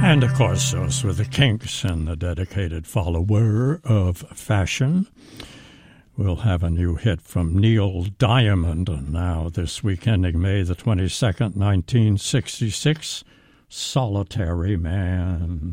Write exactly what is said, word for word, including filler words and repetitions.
And, of course, those were the Kinks and the dedicated follower of fashion. We'll have a new hit from Neil Diamond now this week ending May the twenty-second, nineteen sixty-six, Solitary Man.